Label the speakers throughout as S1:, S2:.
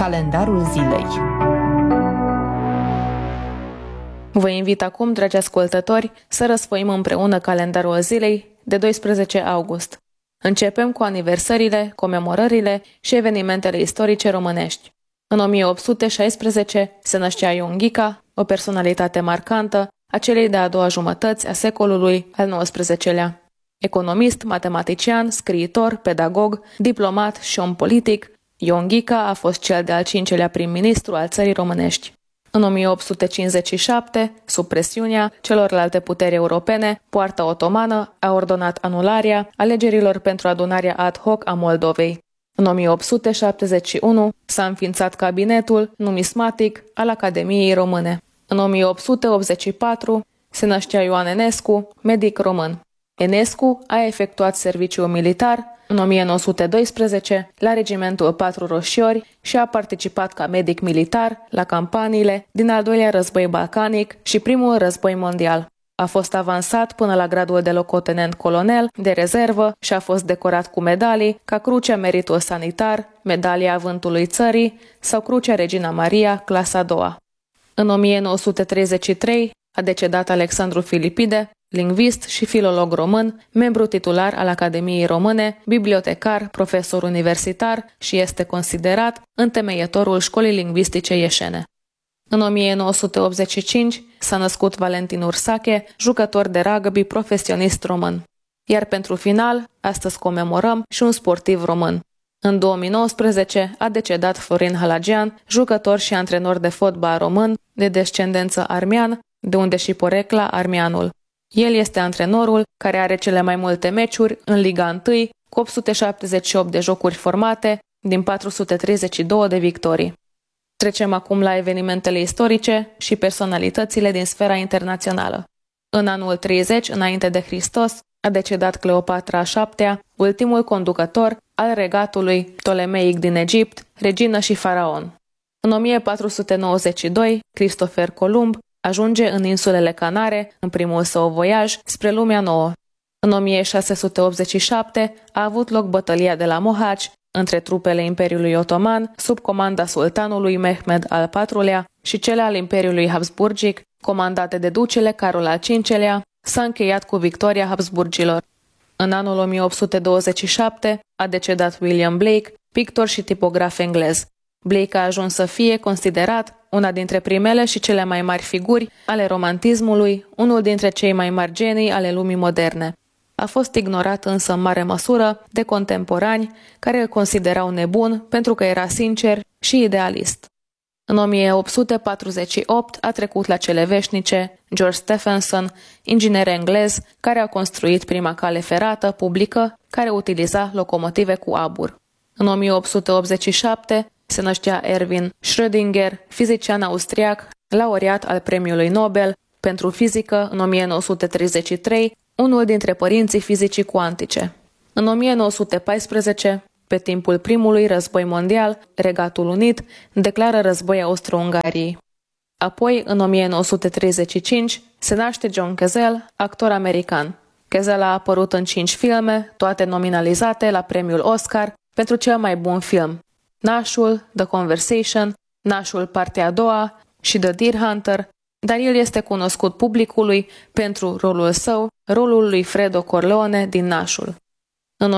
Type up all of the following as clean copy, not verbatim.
S1: Calendarul zilei.
S2: Vă invit acum, dragi ascultători, să răsfoim împreună calendarul zilei de 12 august. Începem cu aniversările, comemorările și evenimentele istorice românești. În 1816 se năștea Ion Ghica, o personalitate marcantă a celei de-a doua jumătăți a secolului al XIX-lea. Economist, matematician, scriitor, pedagog, diplomat și om politic, Ion Ghica a fost cel de-al 5-lea prim-ministru al țării românești. În 1857, sub presiunea celorlalte puteri europene, Poarta Otomană a ordonat anularea alegerilor pentru adunarea ad hoc a Moldovei. În 1871 s-a înființat cabinetul numismatic al Academiei Române. În 1884 se năștea Ioan Enescu, medic român. Enescu a efectuat serviciu militar în 1912 la Regimentul 4 Roșiori și a participat ca medic militar la campaniile din al doilea război balcanic și primul război mondial. A fost avansat până la gradul de locotenent colonel de rezervă și a fost decorat cu medalii ca Crucea Meritul Sanitar, Medalia Avântului Țării sau Crucea Regina Maria, clasa a doua. În 1933 a decedat Alexandru Filipide, lingvist și filolog român, membru titular al Academiei Române, bibliotecar, profesor universitar și este considerat întemeietorul Școlii Lingvistice Ieșene. În 1985 s-a născut Valentin Ursache, jucător de rugby profesionist român. Iar pentru final, astăzi comemorăm și un sportiv român. În 2019 a decedat Florin Halagian, jucător și antrenor de fotbal român de descendență armean, de unde și porecla Armeanul. El este antrenorul care are cele mai multe meciuri în Liga 1, cu 878 de jocuri formate, din 432 de victorii. Trecem acum la evenimentele istorice și personalitățile din sfera internațională. În anul 30, înainte de Hristos, a decedat Cleopatra a VII-a, ultimul conducător al regatului Ptolemeic din Egipt, regină și faraon. În 1492, Cristofer Columb ajunge în insulele Canare, în primul său voiaj spre lumea nouă. În 1687 a avut loc bătălia de la Mohaci între trupele Imperiului Otoman, sub comanda sultanului Mehmed al IV-lea și cele al Imperiului Habsburgic, comandate de ducele Carol al V-lea, s-a încheiat cu victoria Habsburgilor. În anul 1827 a decedat William Blake, pictor și tipograf englez. Blake a ajuns să fie considerat una dintre primele și cele mai mari figuri ale romantismului, unul dintre cei mai mari genii ale lumii moderne. A fost ignorat însă în mare măsură de contemporani care îl considerau nebun pentru că era sincer și idealist. În 1848 a trecut la cele veșnice George Stephenson, inginer englez care a construit prima cale ferată publică care utiliza locomotive cu abur. În 1887 se năștea Erwin Schrödinger, fizician austriac, laureat al Premiului Nobel pentru fizică în 1933, unul dintre părinții fizicii cuantice. În 1914, pe timpul primului război mondial, Regatul Unit declară război Austro-Ungariei. Apoi, în 1935, se naște John Cazale, actor american. Cazale a apărut în 5 filme, toate nominalizate la premiul Oscar pentru cel mai bun film: Nașul, The Conversation, Nașul Partea a doua și The Deer Hunter, dar el este cunoscut publicului pentru rolul său, rolul lui Fredo Corleone din Nașul. În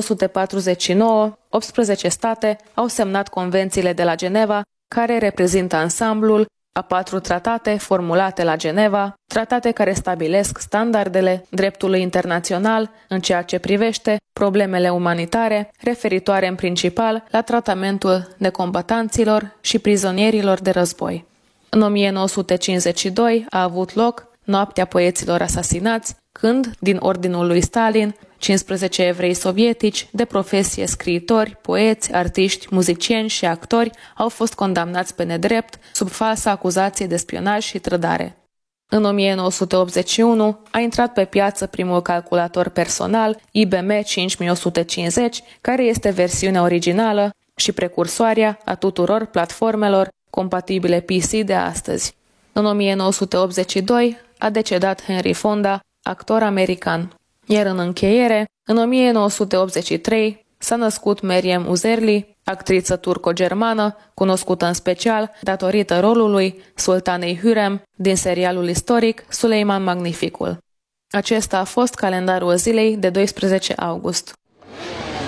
S2: 1949, 18 state au semnat convențiile de la Geneva, care reprezintă ansamblul a 4 tratate formulate la Geneva, tratate care stabilesc standardele dreptului internațional în ceea ce privește problemele umanitare, referitoare în principal la tratamentul necombatanților și prizonierilor de război. În 1952 a avut loc Noaptea poeților asasinați, când, din ordinul lui Stalin, 15 evrei sovietici, de profesie scriitori, poeți, artiști, muzicieni și actori, au fost condamnați pe nedrept sub falsă acuzație de spionaj și trădare. În 1981 a intrat pe piață primul calculator personal IBM 5150, care este versiunea originală și precursoarea a tuturor platformelor compatibile PC de astăzi. În 1982 a decedat Henry Fonda, actor american. Iar în încheiere, în 1983 s-a născut Meriem Uzerli, actriță turco-germană, cunoscută în special datorită rolului sultanei Hürrem din serialul istoric Suleiman Magnificul. Acesta a fost calendarul zilei de 12 august.